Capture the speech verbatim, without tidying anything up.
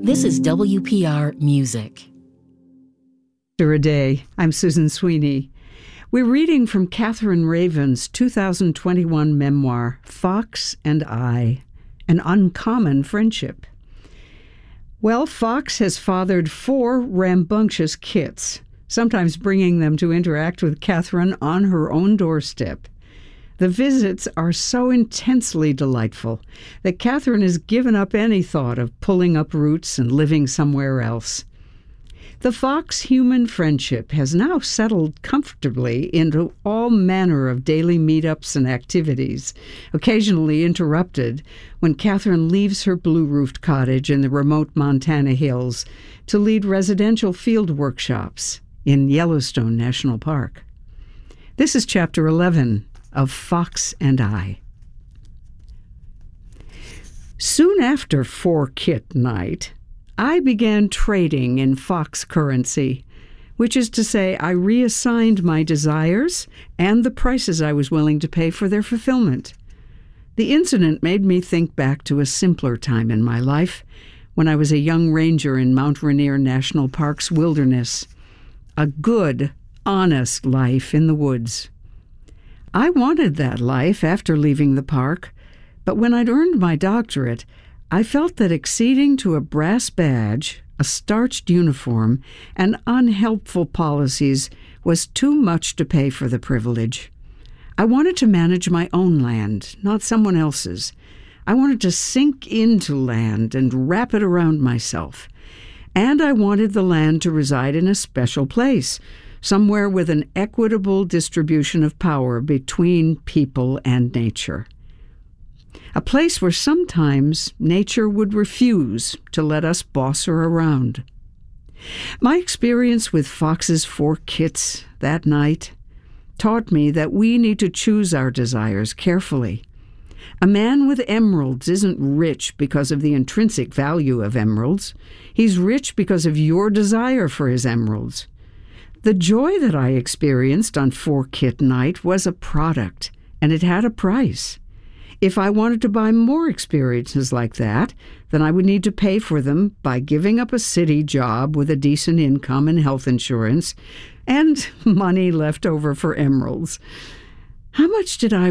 This is W P R Music. A day. I'm Susan Sweeney. We're reading from Catherine Raven's two thousand twenty-one memoir, Fox and I, An Uncommon Friendship. Well, Fox has fathered four rambunctious kits, sometimes bringing them to interact with Catherine on her own doorstep. The visits are so intensely delightful that Catherine has given up any thought of pulling up roots and living somewhere else. The fox-human friendship has now settled comfortably into all manner of daily meetups and activities, occasionally interrupted when Catherine leaves her blue-roofed cottage in the remote Montana hills to lead residential field workshops in Yellowstone National Park. This is Chapter eleven of Fox and I. Soon after four-kit night, I began trading in fox currency, which is to say I reassigned my desires and the prices I was willing to pay for their fulfillment. The incident made me think back to a simpler time in my life, when I was a young ranger in Mount Rainier National Park's wilderness. A good, honest life in the woods. I wanted that life after leaving the park, but when I'd earned my doctorate, I felt that acceding to a brass badge, a starched uniform, and unhelpful policies was too much to pay for the privilege. I wanted to manage my own land, not someone else's. I wanted to sink into land and wrap it around myself. And I wanted the land to reside in a special place, somewhere with an equitable distribution of power between people and nature. A place where sometimes nature would refuse to let us boss her around. My experience with Fox's four kits that night taught me that we need to choose our desires carefully. A man with emeralds isn't rich because of the intrinsic value of emeralds. He's rich because of your desire for his emeralds. The joy that I experienced on four-kit night was a product, and it had a price. If I wanted to buy more experiences like that, then I would need to pay for them by giving up a city job with a decent income and health insurance, and money left over for emeralds. How much did I